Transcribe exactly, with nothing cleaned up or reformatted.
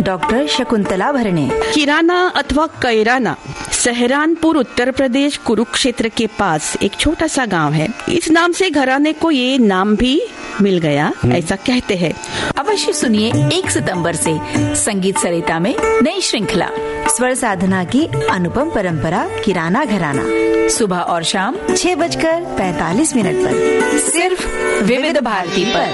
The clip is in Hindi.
डॉक्टर शकुंतला भरणे। किराना अथवा कैराना सहारनपुर उत्तर प्रदेश कुरुक्षेत्र के पास एक छोटा सा गांव है। इस नाम से घराने को ये नाम भी मिल गया, ऐसा कहते हैं। अवश्य सुनिए एक सितंबर से संगीत सरिता में नई श्रृंखला स्वर साधना की अनुपम परंपरा किराना घराना, सुबह और शाम छह बजकर पैतालीस मिनट पर, सिर्फ विविध भारती पर।